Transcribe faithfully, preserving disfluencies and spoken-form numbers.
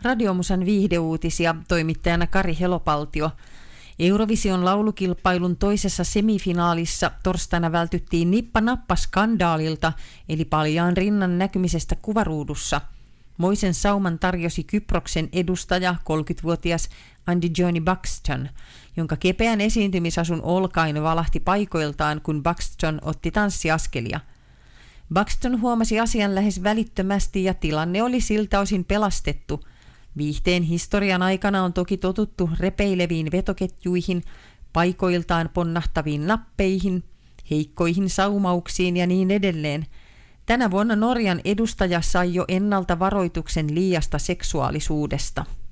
Radiomusan viihdeuutisia, toimittajana Kari Helopaltio. Eurovision laulukilpailun toisessa semifinaalissa torstaina vältyttiin nippa-nappa-skandaalilta, eli paljaan rinnan näkymisestä kuvaruudussa. Moisen sauman tarjosi Kyproksen edustaja, kolmekymmentävuotias Andy Johnny Buxton, jonka kepeän esiintymisasun olkain valahti paikoiltaan, kun Buxton otti tanssiaskelia. Buxton huomasi asian lähes välittömästi ja tilanne oli siltä osin pelastettu. Viihteen historian aikana on toki totuttu repeileviin vetoketjuihin, paikoiltaan ponnahtaviin nappeihin, heikkoihin saumauksiin ja niin edelleen. Tänä vuonna Norjan edustaja sai jo ennalta varoituksen liiasta seksuaalisuudesta.